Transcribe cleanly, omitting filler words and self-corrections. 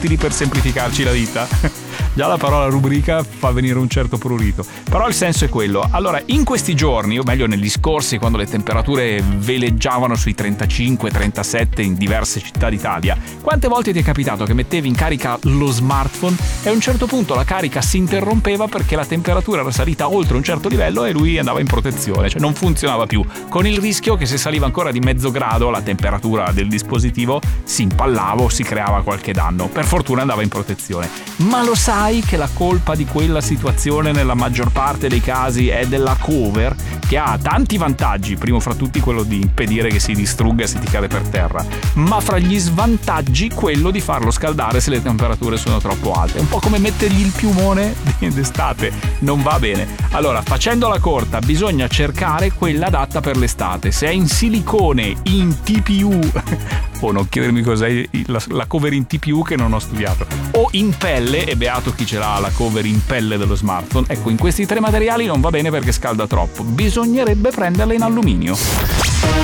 utili per semplificarci la vita. Già la parola rubrica fa venire un certo prurito, però il senso è quello. Allora, in questi giorni, o meglio negli scorsi, quando le temperature veleggiavano sui 35-37 in diverse città d'Italia, quante volte ti è capitato che mettevi in carica lo smartphone e a un certo punto la carica si interrompeva perché la temperatura era salita oltre un certo livello e lui andava in protezione, cioè non funzionava più, con il rischio che se saliva ancora di mezzo grado la temperatura del dispositivo si impallava o si creava qualche danno. Per fortuna andava in protezione. Ma lo sai che la colpa di quella situazione nella maggior parte dei casi è della cover, che ha tanti vantaggi, primo fra tutti quello di impedire che si distrugga se ti cade per terra, ma fra gli svantaggi quello di farlo scaldare se le temperature sono troppo alte. È un po' come mettergli il piumone d'estate, non va bene. Allora, facendola corta, bisogna cercare quella adatta per l'estate. Se è in silicone, in TPU o non chiedermi cos'è la cover in TPU che non ho studiato, o in pelle, e beato chi ce l'ha la cover in pelle dello smartphone. Ecco, in questi tre materiali non va bene perché scalda troppo, bisognerebbe prenderla in alluminio.